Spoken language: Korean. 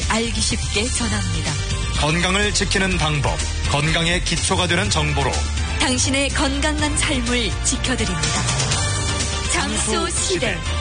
알기 쉽게 전합니다. 건강을 지키는 방법, 건강의 기초가 되는 정보로 당신의 건강한 삶을 지켜드립니다. 장수 시대.